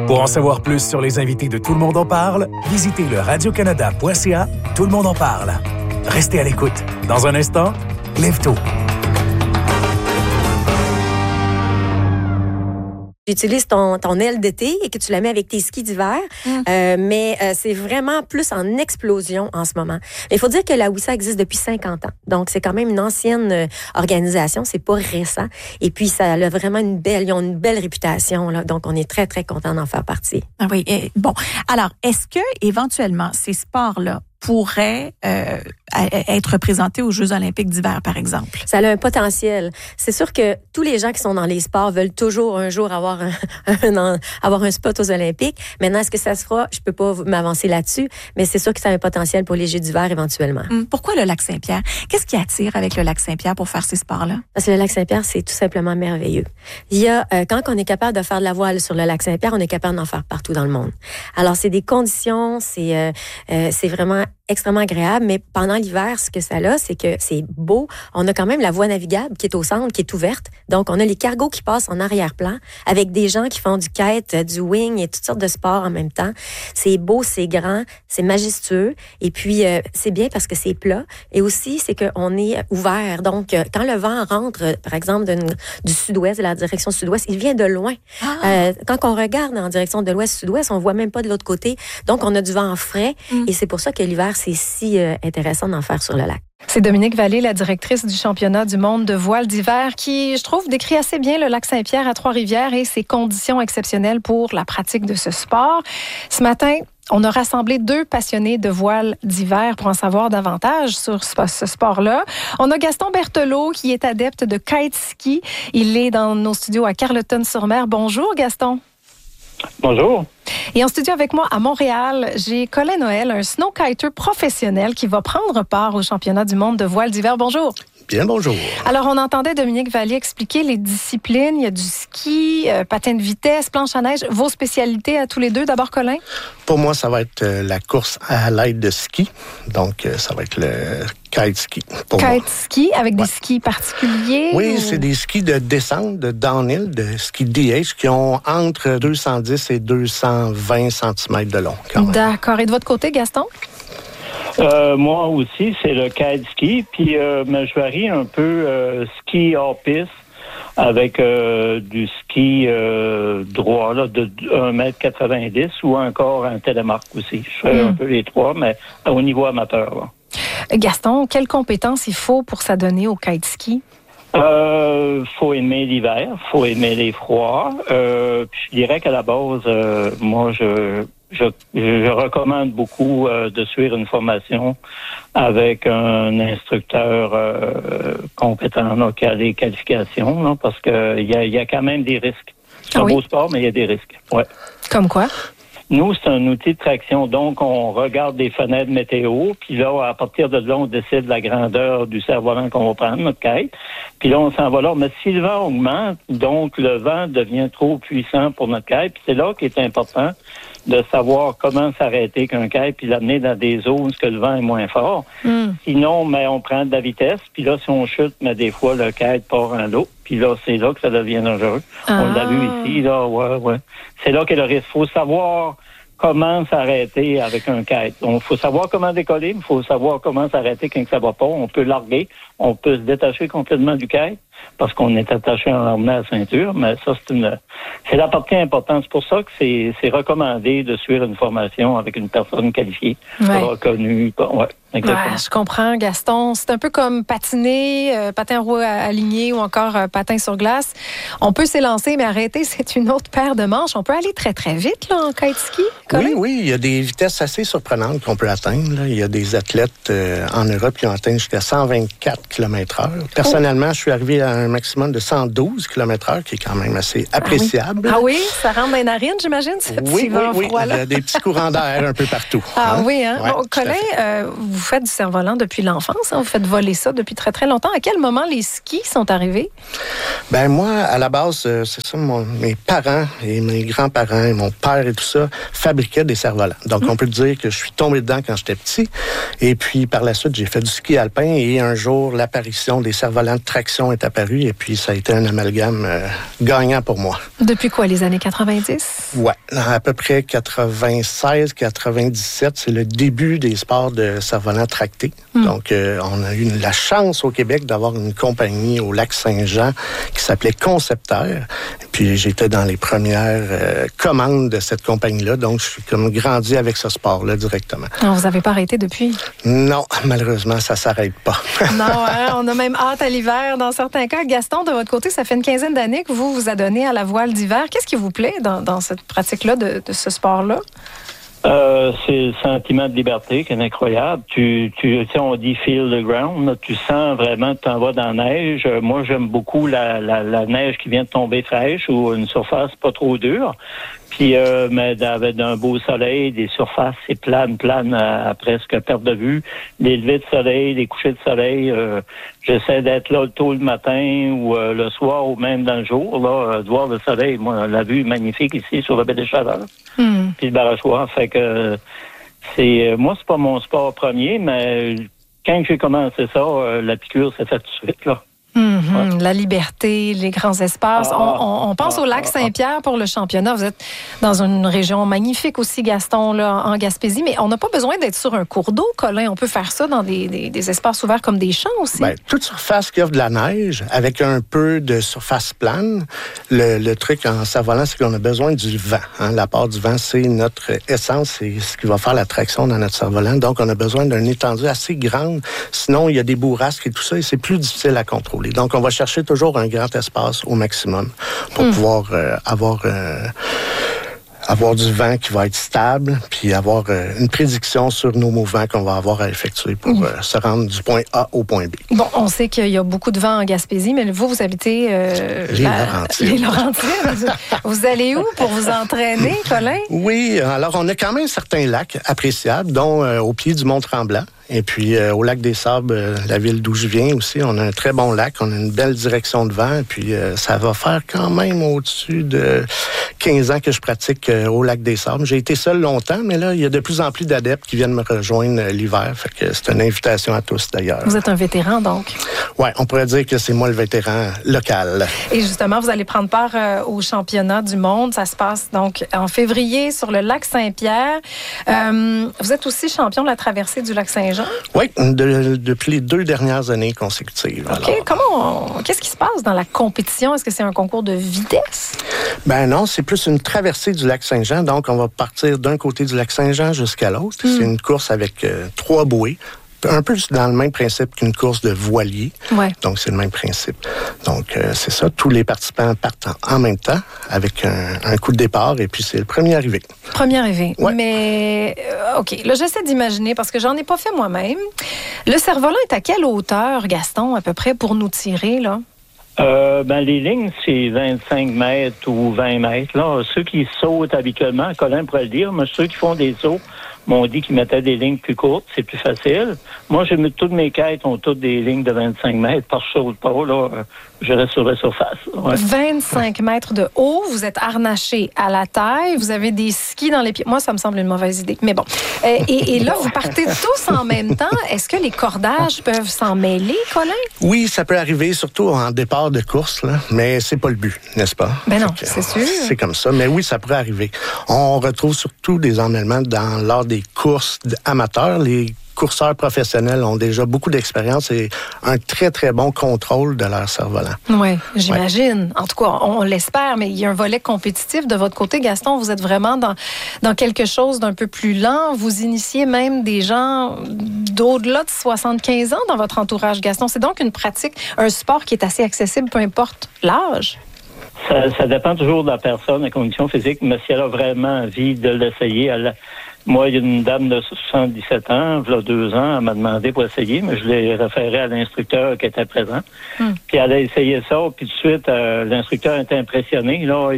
Pour en savoir plus sur les invités de Tout le monde en parle, visitez le radiocanada.ca. Tout le monde en parle. Restez à l'écoute. Dans un instant, Lève tôt. Tu utilises ton aile d'été et que tu la mets avec tes skis d'hiver, mais c'est vraiment plus en explosion en ce moment. Mais il faut dire que la WISA existe depuis 50 ans. Donc, c'est quand même une ancienne organisation. C'est pas récent. Et puis, ça a vraiment ils ont une belle réputation, là. Donc, on est très, très content d'en faire partie. Ah oui. Bon. Alors, est-ce que, éventuellement, ces sports-là pourraient être représentés aux Jeux olympiques d'hiver, par exemple? Ça a un potentiel. C'est sûr que tous les gens qui sont dans les sports veulent toujours un jour avoir un spot aux Olympiques. Maintenant, est-ce que ça se fera? Je peux pas m'avancer là-dessus, mais c'est sûr que ça a un potentiel pour les Jeux d'hiver éventuellement. Pourquoi le lac Saint-Pierre? Qu'est-ce qui attire avec le lac Saint-Pierre pour faire ces sports-là? Parce que le lac Saint-Pierre, c'est tout simplement merveilleux. Il y a, quand on est capable de faire de la voile sur le lac Saint-Pierre, on est capable d'en faire partout dans le monde. Alors, c'est des conditions, c'est vraiment extrêmement agréable, mais pendant l'hiver, ce que ça a, c'est que c'est beau. On a quand même la voie navigable qui est au centre, qui est ouverte. Donc, on a les cargos qui passent en arrière-plan avec des gens qui font du kite, du wing et toutes sortes de sports en même temps. C'est beau, c'est grand, c'est majestueux. Et puis, c'est bien parce que c'est plat. Et aussi, c'est qu'on est ouvert. Donc, quand le vent rentre, par exemple, du sud-ouest, de la direction sud-ouest, il vient de loin. Quand on regarde en direction de l'ouest-sud-ouest, on voit même pas de l'autre côté. Donc, on a du vent frais. Et c'est pour ça que l'hiver, c'est si intéressant d'en faire sur le lac. C'est Dominique Vallée, la directrice du championnat du monde de voile d'hiver, qui, je trouve, décrit assez bien le lac Saint-Pierre à Trois-Rivières et ses conditions exceptionnelles pour la pratique de ce sport. Ce matin, on a rassemblé 2 passionnés de voile d'hiver pour en savoir davantage sur ce sport-là. On a Gaston Berthelot, qui est adepte de kite ski. Il est dans nos studios à Carleton-sur-Mer. Bonjour, Gaston. Bonjour. Et en studio avec moi à Montréal, j'ai Colin Noël, un snowkiter professionnel qui va prendre part au championnat du monde de voile d'hiver. Bonjour. Bien, bonjour. Alors, on entendait Dominique Vallée expliquer les disciplines. Il y a du ski, patin de vitesse, planche à neige. Vos spécialités à tous les deux. D'abord, Colin? Pour moi, ça va être la course à l'aide de ski. Donc, ça va être le kite ski. Kite ski avec des skis particuliers? Oui, c'est des skis de descente, de downhill, de ski DH qui ont entre 210 et 220 cm de long. D'accord. Et de votre côté, Gaston? Moi aussi, c'est le kite ski. Puis, mais je varie un peu ski hors piste avec du ski droit là, de 1,90 m ou encore un télémarque aussi. Je fais un peu les trois, mais au niveau amateur. Là. Gaston, quelles compétences il faut pour s'adonner au kite ski? Faut aimer l'hiver, faut aimer les froids. Puis je dirais qu'à la base, moi, je recommande beaucoup de suivre une formation avec un instructeur compétent là, qui a les qualifications, là, parce que il y a quand même des risques. C'est un beau sport, mais il y a des risques. Ouais. Comme quoi? Nous, c'est un outil de traction. Donc, on regarde des fenêtres météo, puis là, à partir de là, on décide la grandeur du cerf-volant qu'on va prendre, notre kite. Puis là, on s'en va là. Mais si le vent augmente, donc le vent devient trop puissant pour notre kite, puis c'est là qu'il est important de savoir comment s'arrêter qu'un kite, puis l'amener dans des zones où le vent est moins fort. Sinon, mais on prend de la vitesse, puis là, si on chute, mais des fois, le kite part en l'eau. Puis là, c'est là que ça devient dangereux. On l'a vu ici, là, ouais. C'est là qu'il y a le risque. Il faut savoir comment s'arrêter avec un kite. Il faut savoir comment décoller, mais il faut savoir comment s'arrêter quand ça va pas. On peut larguer, on peut se détacher complètement du kite parce qu'on est attaché en harnais à la ceinture, mais ça, c'est la partie importante. C'est pour ça que c'est recommandé de suivre une formation avec une personne qualifiée, reconnue. Exactement. Je comprends, Gaston. C'est un peu comme patiner, patin roue aligné ou encore patin sur glace. On peut s'élancer, mais arrêter, c'est une autre paire de manches. On peut aller très, très vite là, en kite ski. Oui, il y a des vitesses assez surprenantes qu'on peut atteindre. Là. Il y a des athlètes en Europe qui ont atteint jusqu'à 124 km/h. Personnellement, je suis arrivé à un maximum de 112 km/h, qui est quand même assez appréciable. Ah oui? Ça rentre dans les narines, j'imagine, ce petit vent froid-là? Il y a des petits courants d'air un peu partout. Oui, hein? Ouais, bon, Colin, vous vous faites du cerf-volant depuis l'enfance. Hein? Vous faites voler ça depuis très, très longtemps. À quel moment les skis sont arrivés? Ben moi, à la base, c'est ça, mes parents et mes grands-parents et mon père et tout ça fabriquaient des cerfs-volants. Donc, on peut dire que je suis tombé dedans quand j'étais petit. Et puis, par la suite, j'ai fait du ski alpin et un jour, l'apparition des cerfs-volants de traction est apparue et puis ça a été un amalgame gagnant pour moi. Depuis quoi, les années 90? Ouais, à peu près 96, 97, c'est le début des sports de cerfs-volants tractés. Donc, on a eu la chance au Québec d'avoir une compagnie au Lac-Saint-Jean qui s'appelait Concepteur. Puis, j'étais dans les premières commandes de cette compagnie-là. Donc, je suis comme grandi avec ce sport-là directement. Non, vous n'avez pas arrêté depuis? Non, malheureusement, ça ne s'arrête pas. Non, hein, on a même hâte à l'hiver dans certains cas. Gaston, de votre côté, ça fait une quinzaine d'années que vous vous adonnez à la voile d'hiver. Qu'est-ce qui vous plaît dans cette pratique-là, de ce sport-là? C'est le sentiment de liberté qui est incroyable. Tu sais, on dit feel the ground. Là, tu sens vraiment que tu t'en vas dans la neige. Moi, j'aime beaucoup la neige qui vient de tomber fraîche ou une surface pas trop dure. Puis, mais avec un beau soleil, des surfaces, c'est plane à presque perte de vue. Les levées de soleil, les couchers de soleil, j'essaie d'être là tôt le matin ou le soir ou même dans le jour, là, de voir le soleil. Moi, la vue est magnifique ici sur la baie des Chaleurs. Puis le Barachois. Fait que moi, c'est pas mon sport premier, mais quand j'ai commencé ça, la piqûre s'est faite tout de suite, là. La liberté, les grands espaces. On pense au lac Saint-Pierre pour le championnat. Vous êtes dans une région magnifique aussi, Gaston, là, en Gaspésie, mais on n'a pas besoin d'être sur un cours d'eau, Colin. On peut faire ça dans des espaces ouverts comme des champs aussi. Bien, toute surface qui offre de la neige, avec un peu de surface plane, le truc en cerf-volant, c'est qu'on a besoin du vent. Hein. La part du vent, c'est notre essence, c'est ce qui va faire la traction dans notre cerf-volant. Donc, on a besoin d'une étendue assez grande. Sinon, il y a des bourrasques et tout ça, et c'est plus difficile à contrôler. Donc, on va chercher toujours un grand espace au maximum pour pouvoir avoir du vent qui va être stable, puis avoir une prédiction sur nos mouvements qu'on va avoir à effectuer pour se rendre du point A au point B. Bon, on sait qu'il y a beaucoup de vent en Gaspésie, mais vous habitez... Les Laurentides. Vous allez où pour vous entraîner, Colin? Oui, alors on a quand même certains lacs appréciables, dont au pied du Mont-Tremblant. Et puis, au lac des Sables, la ville d'où je viens aussi, on a un très bon lac, on a une belle direction de vent. Et puis, ça va faire quand même au-dessus de 15 ans que je pratique au lac des Sables. J'ai été seul longtemps, mais là, il y a de plus en plus d'adeptes qui viennent me rejoindre l'hiver. Fait que c'est une invitation à tous, d'ailleurs. Vous êtes un vétéran, donc? Oui, on pourrait dire que c'est moi le vétéran local. Et justement, vous allez prendre part au championnat du monde. Ça se passe donc en février sur le lac Saint-Pierre. Vous êtes aussi champion de la traversée du lac Saint-Jean? Oui, depuis les 2 dernières années consécutives. OK. Qu'est-ce qui se passe dans la compétition? Est-ce que c'est un concours de vitesse? Ben non, c'est plus une traversée du lac Saint-Jean. Donc, on va partir d'un côté du lac Saint-Jean jusqu'à l'autre. C'est une course avec 3 bouées. Un peu dans le même principe qu'une course de voilier. Ouais. Donc, c'est le même principe. Donc, c'est ça. Tous les participants partent en même temps avec un coup de départ et puis c'est le premier arrivé. Premier arrivé. Ouais. Mais, OK. Là, j'essaie d'imaginer parce que j'en ai pas fait moi-même. Le cerf-volant est à quelle hauteur, Gaston, à peu près, pour nous tirer, là? Les lignes, c'est 25 mètres ou 20 mètres. Là, ceux qui sautent habituellement, Colin pourrait le dire, mais ceux qui font des sauts m'ont dit qu'ils mettaient des lignes plus courtes, c'est plus facile. Moi, toutes mes quêtes ont toutes des lignes de 25 mètres par saute pas. Là, je reste sur la surface. Ouais. 25 mètres de haut, vous êtes harnaché à la taille, vous avez des skis dans les pieds. Moi, ça me semble une mauvaise idée, mais bon. Et là, vous partez tous en même temps. Est-ce que les cordages peuvent s'en mêler, Colin? Oui, ça peut arriver, surtout en départ de course, là, mais c'est pas le but, n'est-ce pas? Ben non, c'est sûr. C'est comme ça, mais oui, ça pourrait arriver. On retrouve surtout des emmêlements lors des courses amateurs. Les courseurs professionnels ont déjà beaucoup d'expérience et un très, très bon contrôle de leur cerf-volant. Oui, j'imagine. Ouais. En tout cas, on l'espère, mais il y a un volet compétitif de votre côté. Gaston, vous êtes vraiment dans quelque chose d'un peu plus lent. Vous initiez même des gens d'au-delà de 75 ans dans votre entourage, Gaston. C'est donc une pratique, un sport qui est assez accessible, peu importe l'âge. Ça dépend toujours de la personne, la condition physique, mais si elle a vraiment envie de l'essayer, Moi, il y a une dame de 77 ans, il y a 2 ans, elle m'a demandé pour essayer, mais je l'ai référé à l'instructeur qui était présent. Puis elle a essayé ça, puis tout de suite, l'instructeur était impressionné. Là,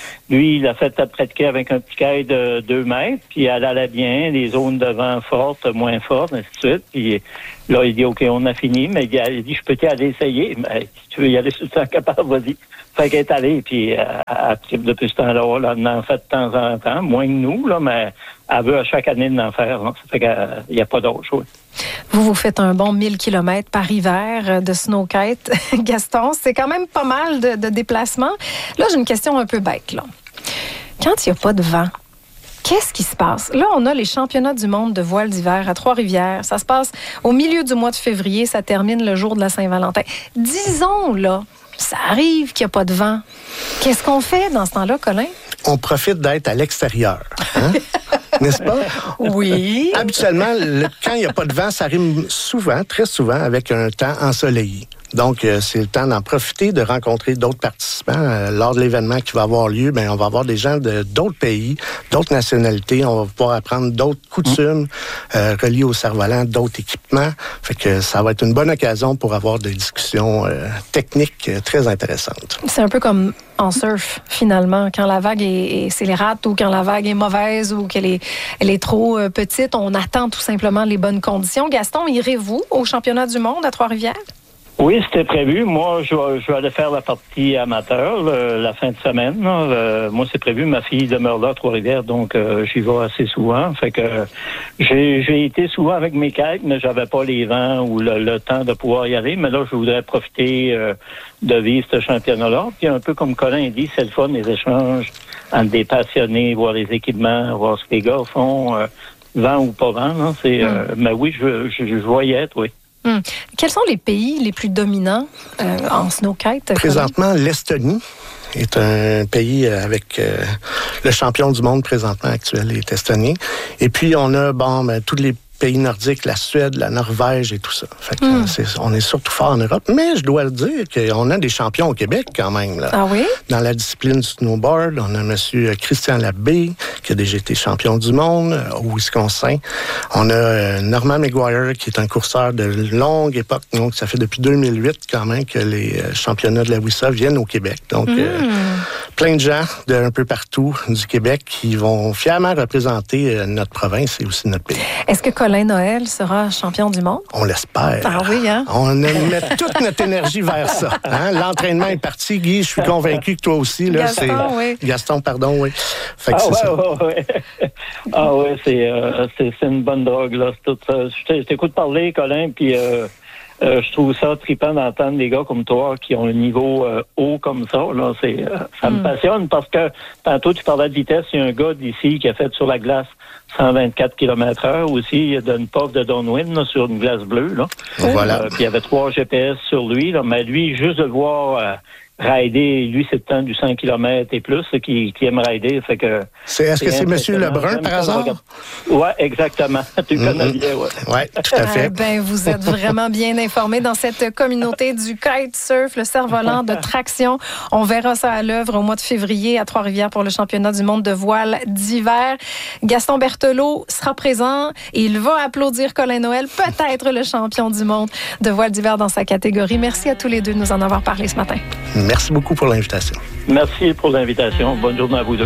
il a fait après de quai avec un petit quai de 2 mètres, puis elle allait bien, les zones de vent fortes, moins fortes, ainsi de suite. Puis là, il dit, OK, on a fini, mais il dit, je peux aller essayer. Mais si tu veux y aller sur le temps capable, vas-y. Fait qu'elle est allée, puis depuis ce temps-là, là, elle en fait de temps en temps, moins que nous, là, mais elle veut à chaque année d'en faire. Hein. Ça fait qu'il n'y a pas d'autre chose. Vous faites un bon 1000 km par hiver de snowkite. Gaston, c'est quand même pas mal de déplacements. Là, j'ai une question un peu bête, là. Quand il n'y a pas de vent, qu'est-ce qui se passe? Là, on a les championnats du monde de voile d'hiver à Trois-Rivières. Ça se passe au milieu du mois de février. Ça termine le jour de la Saint-Valentin. Disons, là, ça arrive qu'il n'y a pas de vent. Qu'est-ce qu'on fait dans ce temps-là, Colin? On profite d'être à l'extérieur. Hein? N'est-ce pas? Oui. Habituellement, quand il n'y a pas de vent, ça rime souvent, très souvent, avec un temps ensoleillé. Donc, c'est le temps d'en profiter, de rencontrer d'autres participants. Lors de l'événement qui va avoir lieu, on va avoir des gens d'autres pays, d'autres nationalités. On va pouvoir apprendre d'autres coutumes reliées au cerf-volant, d'autres équipements. Fait que ça va être une bonne occasion pour avoir des discussions techniques très intéressantes. C'est un peu comme en surf, finalement. Quand la vague est scélérate ou quand la vague est mauvaise ou qu'elle est trop petite, on attend tout simplement les bonnes conditions. Gaston, irez-vous au championnat du monde à Trois-Rivières? Oui, c'était prévu. Moi, je vais aller faire la partie amateur la fin de semaine. Moi, c'est prévu. Ma fille demeure là à Trois-Rivières, donc j'y vais assez souvent. Fait que j'ai été souvent avec mes kites, mais j'avais pas les vents ou le temps de pouvoir y aller. Mais là, je voudrais profiter de vivre ce championnat-là. Puis un peu comme Colin dit, c'est le fun, les échanges entre des passionnés, voir les équipements, voir ce que les gars font, vent ou pas vent. Là, mais oui, je vais y être, oui. Quels sont les pays les plus dominants en snowkite? Présentement, l'Estonie est un pays avec le champion du monde présentement actuel est estonien. Et puis, on a tous les pays nordiques, la Suède, la Norvège et tout ça. Fait que on est surtout fort en Europe. Mais je dois le dire qu'on a des champions au Québec quand même. Là. Ah oui? Dans la discipline du snowboard, on a M. Christian Labbé, qui a déjà été champion du monde au Wisconsin. On a Norman Maguire, qui est un courseur de longue époque. Donc, ça fait depuis 2008 quand même que les championnats de la WISA viennent au Québec. Donc, plein de gens d'un peu partout du Québec qui vont fièrement représenter notre province et aussi notre pays. Est-ce que Colin Noël sera champion du monde? On l'espère. Ah oui, hein? On met toute notre énergie vers ça. Hein? L'entraînement est parti. Guy, je suis convaincu que toi aussi. Là, oui. Gaston, pardon, oui. Fait que Ah ouais, c'est une bonne drogue, là. Je t'écoute parler, Colin, puis je trouve ça trippant d'entendre des gars comme toi qui ont un niveau haut comme ça. Là, ça me passionne parce que tantôt tu parlais de vitesse, il y a un gars d'ici qui a fait sur la glace 124 km/h aussi. Il a donné une puff de downwind là, sur une glace bleue. Là. Voilà. Puis il y avait 3 GPS sur lui. Là, mais lui, juste de le voir rider, lui, c'est le temps du 100 km et plus qui aime rider. Fait que est-ce que c'est M. Lebrun, par hasard? Oui, exactement. Tu connais bien, oui. Oui, tout à fait. Vous êtes vraiment bien informés dans cette communauté du kitesurf, le cerf-volant de traction. On verra ça à l'œuvre au mois de février à Trois-Rivières pour le championnat du monde de voile d'hiver. Gaston Berthelot sera présent et il va applaudir Colin Noël, peut-être le champion du monde de voile d'hiver dans sa catégorie. Merci à tous les deux de nous en avoir parlé ce matin. Merci beaucoup pour l'invitation. Merci pour l'invitation. Bonne journée à vous deux.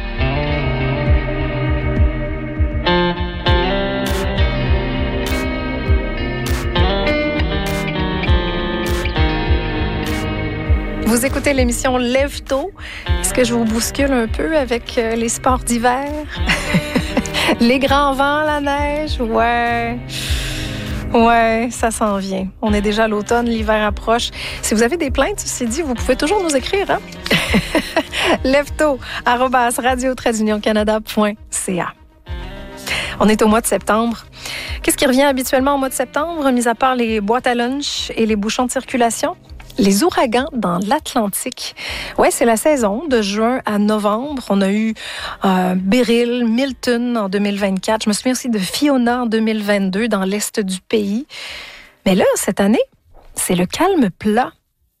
Vous écoutez l'émission Lève-tôt. Est-ce que je vous bouscule un peu avec les sports d'hiver? Les grands vents, la neige? Ouais, ça s'en vient. On est déjà à l'automne, l'hiver approche. Si vous avez des plaintes, ceci dit, vous pouvez toujours nous écrire. Hein? Lève-tôt, @radio-canada.ca. On est au mois de septembre. Qu'est-ce qui revient habituellement au mois de septembre, mis à part les boîtes à lunch et les bouchons de circulation? Les ouragans dans l'Atlantique. Ouais, c'est la saison de juin à novembre. On a eu Beryl, Milton en 2024. Je me souviens aussi de Fiona en 2022 dans l'est du pays. Mais là, cette année, c'est le calme plat.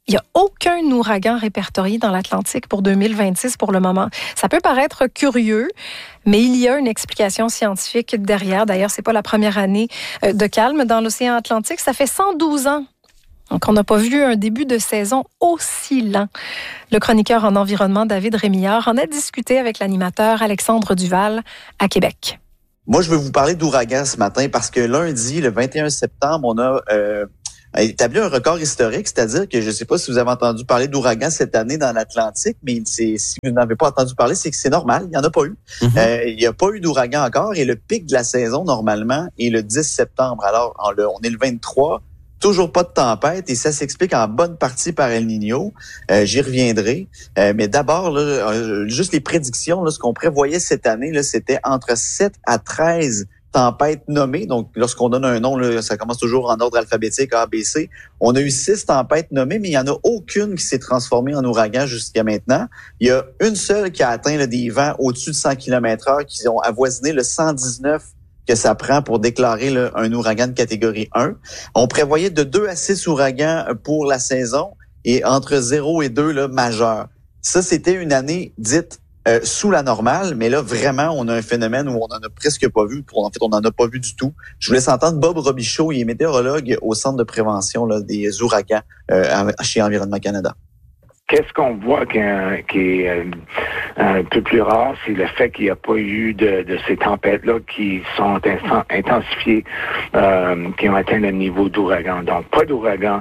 Il n'y a aucun ouragan répertorié dans l'Atlantique pour 2026 pour le moment. Ça peut paraître curieux, mais il y a une explication scientifique derrière. D'ailleurs, c'est pas la première année de calme dans l'océan Atlantique. Ça fait 112 ans. Donc, on n'a pas vu un début de saison aussi lent. Le chroniqueur en environnement, David Rémillard, en a discuté avec l'animateur Alexandre Duval à Québec. Moi, je veux vous parler d'ouragan ce matin parce que lundi, le 21 septembre, on a établi un record historique, c'est-à-dire que je ne sais pas si vous avez entendu parler d'ouragan cette année dans l'Atlantique, mais si vous n'avez pas entendu parler, c'est que c'est normal, il n'y en a pas eu. Il n'y a pas eu d'ouragan encore et le pic de la saison, normalement, est le 10 septembre. Alors, on est le 23, toujours pas de tempête et ça s'explique en bonne partie par El Niño. J'y reviendrai. Mais d'abord, là, juste les prédictions, là, ce qu'on prévoyait cette année, là, c'était entre 7 à 13 tempêtes nommées. Donc, lorsqu'on donne un nom, là, ça commence toujours en ordre alphabétique, A, B, C. On a eu 6 tempêtes nommées, mais il n'y en a aucune qui s'est transformée en ouragan jusqu'à maintenant. Il y a une seule qui a atteint là, des vents au-dessus de 100 km/h qui ont avoisiné le 119 que ça prend pour déclarer là, un ouragan de catégorie 1. On prévoyait de 2 à 6 ouragans pour la saison et entre 0 et 2 là, majeurs. Ça, c'était une année dite sous la normale, mais là, vraiment, on a un phénomène où on n'en a presque pas vu. En fait, on n'en a pas vu du tout. Je vous laisse entendre Bob Robichaud, il est météorologue au Centre de prévention là, des ouragans chez Environnement Canada. Qu'est-ce qu'on voit qui est un peu plus rare, c'est le fait qu'il n'y a pas eu de ces tempêtes-là qui sont intensifiées, qui ont atteint le niveau d'ouragan. Donc, pas d'ouragan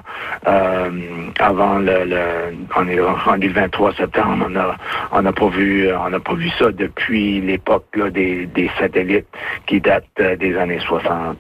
avant on est rendu le 23 septembre. On n'a pas vu ça depuis l'époque là, des satellites qui datent des années 60.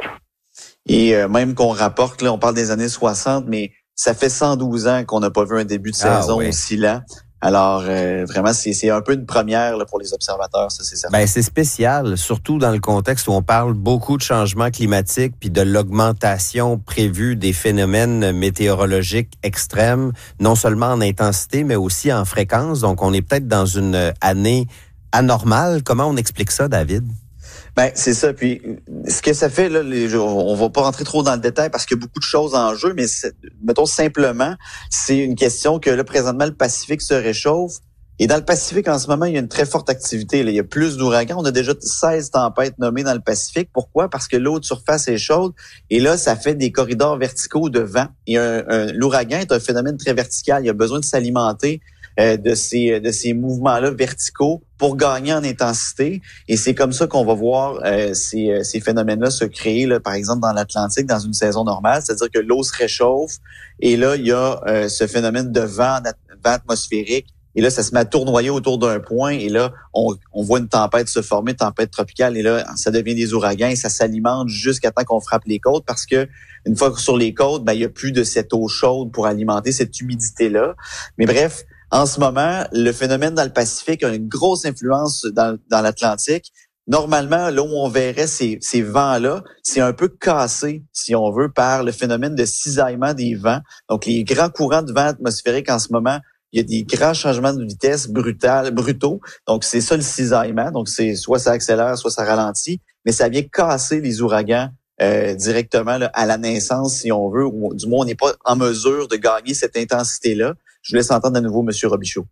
Et même qu'on rapporte, là, on parle des années 60, mais ça fait 112 ans qu'on n'a pas vu un début de saison aussi lent. Alors, vraiment, c'est un peu une première là, pour les observateurs, ça, c'est certain. Ben, c'est spécial, surtout dans le contexte où on parle beaucoup de changements climatiques puis de l'augmentation prévue des phénomènes météorologiques extrêmes, non seulement en intensité, mais aussi en fréquence. Donc, on est peut-être dans une année anormale. Comment on explique ça, David? Ben c'est ça. Puis ce que ça fait là, on va pas rentrer trop dans le détail parce qu'il y a beaucoup de choses en jeu, mais mettons simplement, c'est une question que là présentement le Pacifique se réchauffe et dans le Pacifique en ce moment il y a une très forte activité. Là. Il y a plus d'ouragans. On a déjà 16 tempêtes nommées dans le Pacifique. Pourquoi? Parce que l'eau de surface est chaude et là ça fait des corridors verticaux de vent. Et l'ouragan est un phénomène très vertical. Il a besoin de s'alimenter de ces mouvements-là verticaux pour gagner en intensité. Et c'est comme ça qu'on va voir ces phénomènes-là se créer, là, par exemple, dans l'Atlantique, dans une saison normale. C'est-à-dire que l'eau se réchauffe et là, il y a ce phénomène de vent atmosphérique. Et là, ça se met à tournoyer autour d'un point. Et là, on voit une tempête se former, une tempête tropicale. Et là, ça devient des ouragans et ça s'alimente jusqu'à temps qu'on frappe les côtes parce que une fois sur les côtes, ben, il y a plus de cette eau chaude pour alimenter cette humidité-là. Mais bref, en ce moment, le phénomène dans le Pacifique a une grosse influence dans l'Atlantique. Normalement, là où on verrait ces vents-là, c'est un peu cassé, si on veut, par le phénomène de cisaillement des vents. Donc, les grands courants de vent atmosphérique en ce moment, il y a des grands changements de vitesse brutaux. Donc, c'est ça le cisaillement. Donc, c'est soit ça accélère, soit ça ralentit. Mais ça vient casser les ouragans directement là, à la naissance, si on veut. Ou du moins, on n'est pas en mesure de gagner cette intensité-là. Je vous laisse entendre à nouveau M. Robichaud.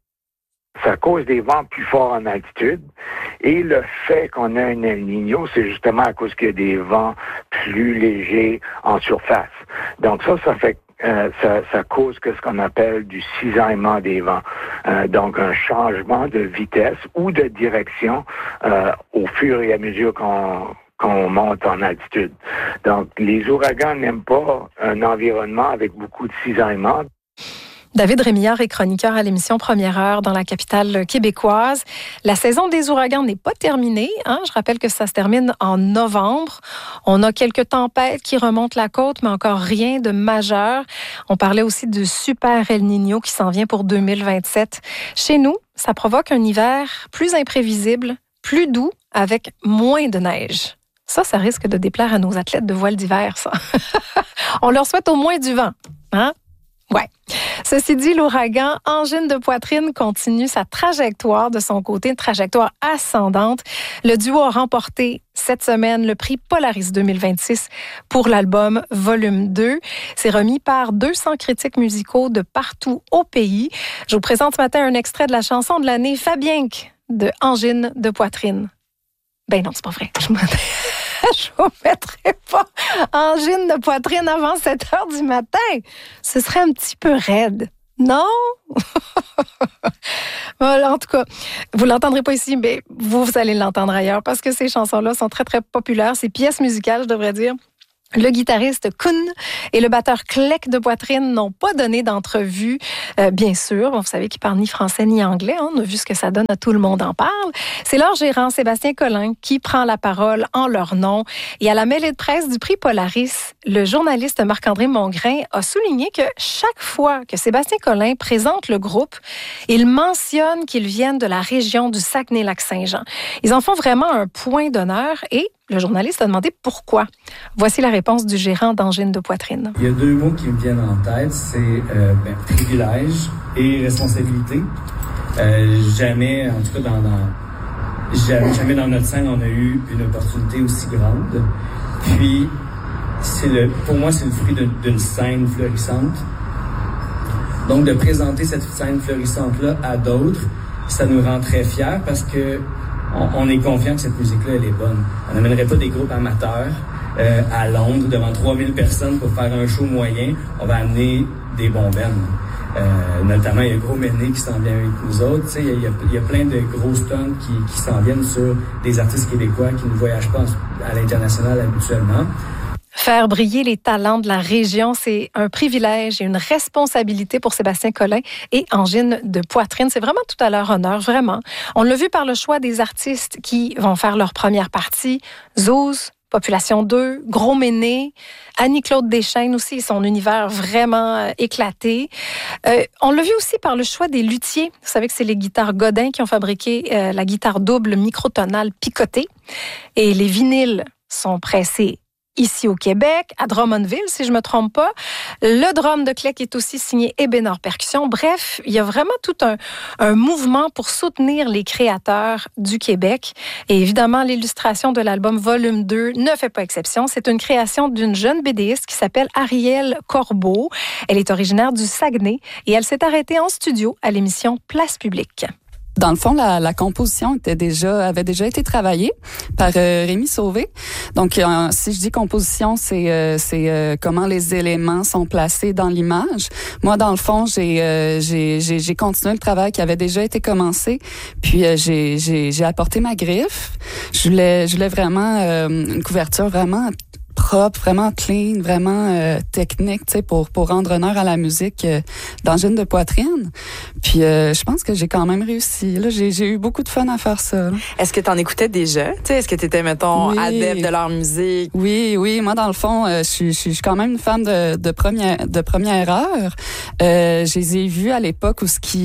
Ça cause des vents plus forts en altitude. Et le fait qu'on a un El Niño, c'est justement à cause qu'il y a des vents plus légers en surface. Donc ça fait ça cause ce qu'on appelle du cisaillement des vents. Donc un changement de vitesse ou de direction au fur et à mesure qu'on monte en altitude. Donc les ouragans n'aiment pas un environnement avec beaucoup de cisaillement. David Rémillard est chroniqueur à l'émission Première Heure dans la capitale québécoise. La saison des ouragans n'est pas terminée. Je rappelle que ça se termine en novembre. On a quelques tempêtes qui remontent la côte, mais encore rien de majeur. On parlait aussi du super El Niño qui s'en vient pour 2027. Chez nous, ça provoque un hiver plus imprévisible, plus doux, avec moins de neige. Ça risque de déplaire à nos athlètes de voile d'hiver, ça. On leur souhaite au moins du vent, Ouais. Ceci dit, l'ouragan Angine de poitrine continue sa trajectoire de son côté, une trajectoire ascendante. Le duo a remporté cette semaine le prix Polaris 2026 pour l'album Volume 2. C'est remis par 200 critiques musicaux de partout au pays. Je vous présente ce matin un extrait de la chanson de l'année Fabienque de Angine de poitrine. Ben non, c'est pas vrai. Je vous mettrai pas Angine de poitrine avant 7 heures du matin. Ce serait un petit peu raide. Non? Voilà, en tout cas, vous l'entendrez pas ici, mais vous allez l'entendre ailleurs parce que ces chansons-là sont très, très populaires. Ces pièces musicales, je devrais dire. Le guitariste Kun et le batteur Clec de poitrine n'ont pas donné d'entrevue, bien sûr. Vous savez qu'ils parlent ni français ni anglais. On a vu ce que ça donne à Tout le monde en parle. C'est leur gérant, Sébastien Collin, qui prend la parole en leur nom. Et à la mêlée de presse du prix Polaris, le journaliste Marc-André Mongrain a souligné que chaque fois que Sébastien Collin présente le groupe, il mentionne qu'ils viennent de la région du Saguenay-Lac-Saint-Jean. Ils en font vraiment un point d'honneur et le journaliste a demandé pourquoi. Voici la réponse du gérant d'Angine de poitrine. Il y a 2 mots qui me viennent en tête, c'est privilège et responsabilité. Jamais, en tout cas jamais dans notre scène, on a eu une opportunité aussi grande. Puis, pour moi, c'est le fruit d'une scène florissante. Donc, de présenter cette scène florissante-là à d'autres, ça nous rend très fiers parce que on est confiant que cette musique-là, elle est bonne. On n'amènerait pas des groupes amateurs à Londres devant 3000 personnes pour faire un show moyen. On va amener des bons bands. Notamment, il y a Gros Méné qui s'en vient avec nous autres. Il y a plein de gros stunts qui s'en viennent sur des artistes québécois qui ne voyagent pas à l'international habituellement. Faire briller les talents de la région, c'est un privilège et une responsabilité pour Sébastien Collin et Angine de poitrine. C'est vraiment tout à leur honneur, vraiment. On l'a vu par le choix des artistes qui vont faire leur première partie. Zouz, Population 2, Gros Méné, Annie-Claude Deschaines aussi, son univers vraiment éclaté. On l'a vu aussi par le choix des luthiers. Vous savez que c'est les guitares Godin qui ont fabriqué la guitare double microtonale picotée. Et les vinyles sont pressés ici au Québec, à Drummondville, si je me trompe pas. Le drum de Clec est aussi signé Ebenor Percussion. Bref, il y a vraiment tout un mouvement pour soutenir les créateurs du Québec. Et évidemment, l'illustration de l'album Volume 2 ne fait pas exception. C'est une création d'une jeune BDiste qui s'appelle Arielle Corbeau. Elle est originaire du Saguenay et elle s'est arrêtée en studio à l'émission Place Publique. Dans le fond, la composition avait déjà été travaillée par Rémi Sauvé. Donc, si je dis composition, c'est comment les éléments sont placés dans l'image. Moi, dans le fond, j'ai continué le travail qui avait déjà été commencé. Puis, j'ai apporté ma griffe. Je voulais vraiment une couverture vraiment propre, vraiment clean, vraiment technique, tu sais, pour rendre honneur à la musique d'Angine de poitrine. Puis je pense que j'ai quand même réussi. Là, j'ai eu beaucoup de fun à faire ça. Là. Est-ce que tu en écoutais déjà? Tu sais, est-ce que tu étais, mettons, adepte de leur musique? Oui. Moi, dans le fond, je suis quand même une fan de première heure. Je les ai vus à l'époque où ce qui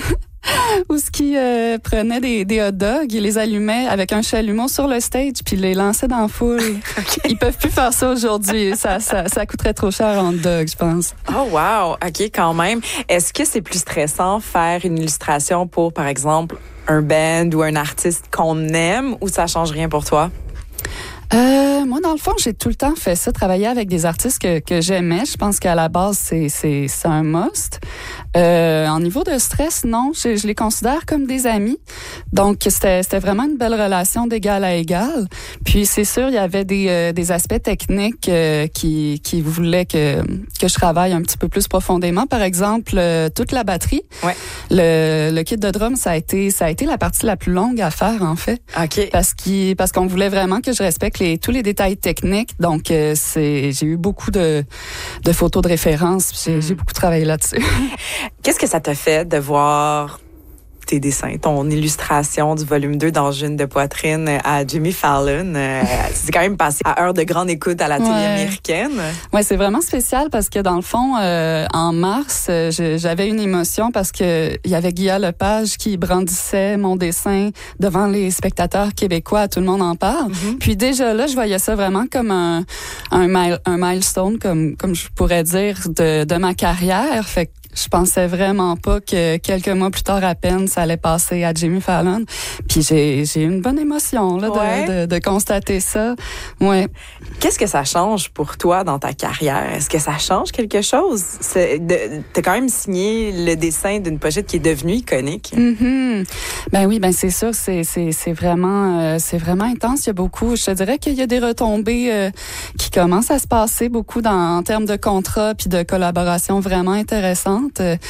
prenait des hot dogs, ils les allumaient avec un chalumeau sur le stage puis les lançaient dans la foule. Okay. Ils peuvent plus faire ça aujourd'hui. Ça coûterait trop cher en hot dog, je pense. Oh wow, OK, quand même. Est-ce que c'est plus stressant faire une illustration pour, par exemple, un band ou un artiste qu'on aime ou ça change rien pour toi? Moi, dans le fond, j'ai tout le temps fait ça, travailler avec des artistes que j'aimais. Je pense qu'à la base, c'est un must. En niveau de stress, non, je les considère comme des amis. Donc, c'était vraiment une belle relation d'égal à égal. Puis, c'est sûr, il y avait des aspects techniques qui voulaient que je travaille un petit peu plus profondément. Par exemple, toute la batterie. Ouais. Le kit de drum, ça a été la partie la plus longue à faire, en fait. OK. Parce qu'on voulait vraiment que je respecte tous les détails techniques. Donc, j'ai eu beaucoup de photos de référence. J'ai beaucoup travaillé là-dessus. Qu'est-ce que ça t'a fait de voir tes dessins, ton illustration du volume 2 d'Angine de poitrine à Jimmy Fallon. C'est quand même passé à heure de grande écoute à la télé américaine. Ouais, c'est vraiment spécial parce que dans le fond, en mars, j'avais une émotion parce que il y avait Guilla Lepage qui brandissait mon dessin devant les spectateurs québécois. Tout le monde en parle. Mm-hmm. Puis déjà là, je voyais ça vraiment comme un milestone, comme je pourrais dire, de ma carrière. Fait que je pensais vraiment pas que quelques mois plus tard à peine, ça allait passer à Jimmy Fallon. Puis j'ai eu une bonne émotion là, de constater ça. Ouais. Qu'est-ce que ça change pour toi dans ta carrière? Est-ce que ça change quelque chose? T'as quand même signé le dessin d'une pochette qui est devenue iconique. Mm-hmm. Ben oui, ben c'est sûr, c'est vraiment intense. Il y a beaucoup, je te dirais qu'il y a des retombées qui commencent à se passer beaucoup en termes de contrats puis de collaborations vraiment intéressantes.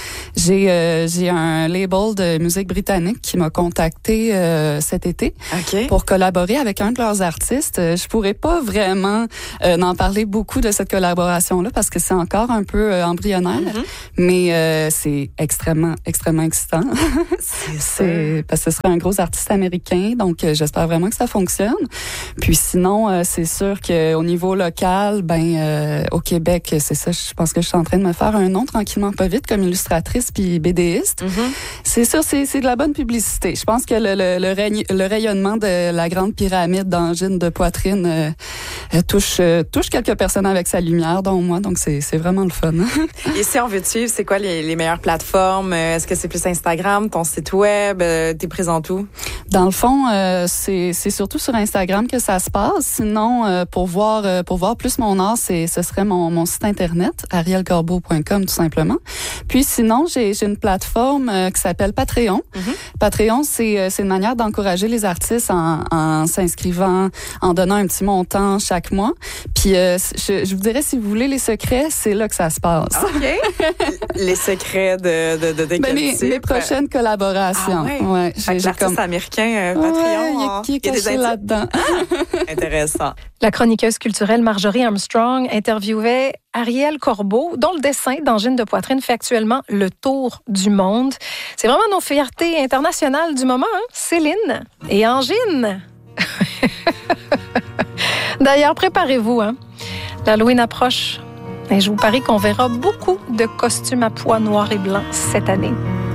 J'ai un label de musique britannique qui m'a contacté cet été pour collaborer avec un de leurs artistes. Je pourrais pas vraiment en parler beaucoup de cette collaboration-là parce que c'est encore un peu embryonnaire, mais c'est extrêmement excitant. C'est parce que ce sera un gros artiste américain, donc j'espère vraiment que ça fonctionne. Puis sinon, c'est sûr qu'au niveau local, au Québec, c'est ça, je pense que je suis en train de me faire un nom tranquillement pas vite comme illustratrice puis BDiste. C'est sûr, c'est de la bonne publicité. Je pense que le rayonnement de la grande pyramide d'Angine de poitrine touche quelques personnes avec sa lumière, dont moi, donc c'est vraiment le fun. Et si on veut te suivre, c'est quoi les meilleures plateformes? Est-ce que c'est plus Instagram, ton site web? T'es présente où? Dans le fond, c'est surtout sur Instagram que ça se passe. Sinon, pour voir plus mon art, ce serait mon site internet, arielcorbeau.com tout simplement. Puis sinon, j'ai une plateforme qui s'appelle Patreon. Patreon, c'est une manière d'encourager les artistes en s'inscrivant, en donnant un petit montant chaque mois. Puis je vous dirais, si vous voulez les secrets, c'est là que ça se passe. OK. Les secrets de mes prochaines collaborations. Ouais, l'artiste américain Patreon. Il y a caché là-dedans. Intéressant. La chroniqueuse culturelle Marjorie Armstrong interviewait Ariel Corbeau, dont le dessin d'Angine de poitrine fait actuellement le tour du monde. C'est vraiment nos fiertés internationales du moment, hein? Céline et Angine. D'ailleurs, préparez-vous, hein? L'Halloween approche et je vous parie qu'on verra beaucoup de costumes à pois noirs et blancs cette année.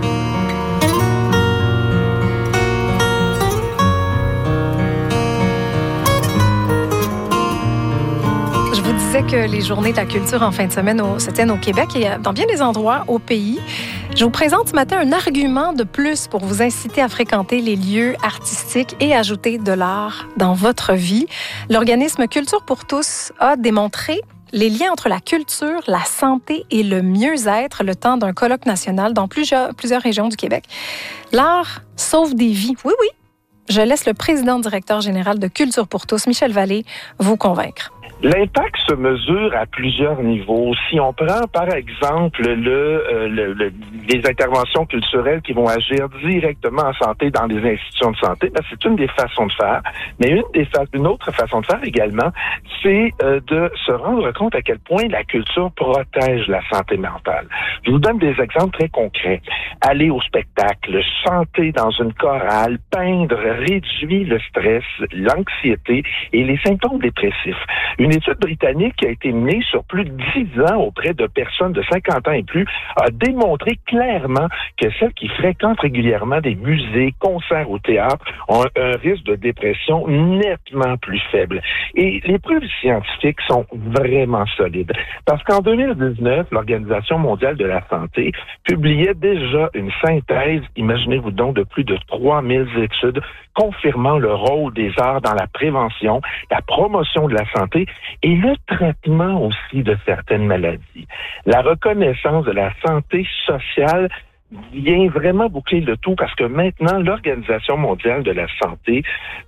Que les journées de la culture en fin de semaine se tiennent au Québec et dans bien des endroits au pays. Je vous présente ce matin un argument de plus pour vous inciter à fréquenter les lieux artistiques et ajouter de l'art dans votre vie. L'organisme Culture pour tous a démontré les liens entre la culture, la santé et le mieux-être le temps d'un colloque national dans plusieurs régions du Québec. L'art sauve des vies. Oui. Je laisse le président-directeur général de Culture pour tous, Michel Vallée, vous convaincre. L'impact se mesure à plusieurs niveaux. Si on prend, par exemple, les interventions culturelles qui vont agir directement en santé dans les institutions de santé, c'est une des façons de faire. Mais une autre façon de faire également, c'est de se rendre compte à quel point la culture protège la santé mentale. Je vous donne des exemples très concrets. Aller au spectacle, chanter dans une chorale, peindre, réduit le stress, l'anxiété et les symptômes dépressifs. Une étude britannique qui a été menée sur plus de 10 ans auprès de personnes de 50 ans et plus a démontré clairement que celles qui fréquentent régulièrement des musées, concerts ou théâtres ont un risque de dépression nettement plus faible. Et les preuves scientifiques sont vraiment solides. Parce qu'en 2019, l'Organisation mondiale de la santé publiait déjà une synthèse, imaginez-vous donc, de plus de 3000 études confirmant le rôle des arts dans la prévention, la promotion de la santé et le traitement aussi de certaines maladies. La reconnaissance de la santé sociale vient vraiment boucler le tout parce que maintenant, l'Organisation mondiale de la santé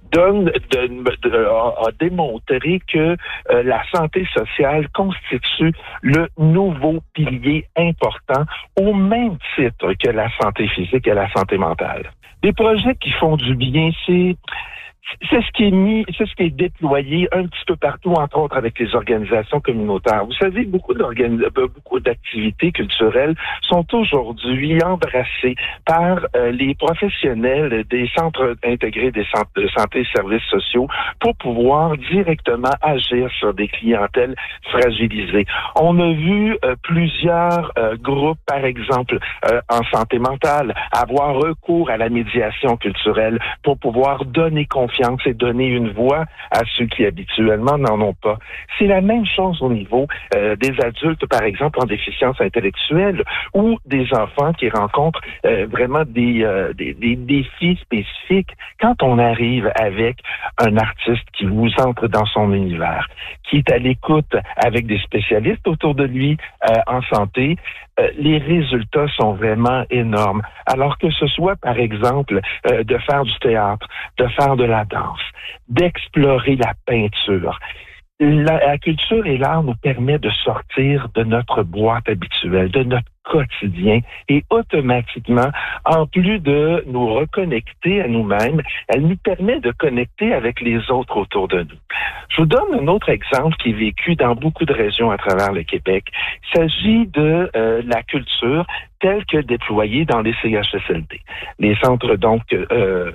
a démontré que la santé sociale constitue le nouveau pilier important au même titre que la santé physique et la santé mentale. Des projets qui font du bien, C'est ce qui est mis, c'est ce qui est déployé un petit peu partout, entre autres avec les organisations communautaires. Vous savez, beaucoup d'activités culturelles sont aujourd'hui embrassées par les professionnels des centres intégrés des centres de santé et services sociaux pour pouvoir directement agir sur des clientèles fragilisées. On a vu plusieurs groupes, par exemple, en santé mentale, avoir recours à la médiation culturelle pour pouvoir donner confiance et donner une voix à ceux qui habituellement n'en ont pas. C'est la même chose au niveau des adultes, par exemple, en déficience intellectuelle ou des enfants qui rencontrent vraiment des défis spécifiques. Quand on arrive avec un artiste qui vous entre dans son univers, qui est à l'écoute avec des spécialistes autour de lui en santé, les résultats sont vraiment énormes. Alors que ce soit, par exemple, de faire du théâtre, de faire de la danse, d'explorer la peinture. La culture et l'art nous permet de sortir de notre boîte habituelle, de notre quotidien, et automatiquement, en plus de nous reconnecter à nous-mêmes, elle nous permet de connecter avec les autres autour de nous. Je vous donne un autre exemple qui est vécu dans beaucoup de régions à travers le Québec. Il s'agit de la culture telle que déployée dans les CHSLD. Les centres, donc,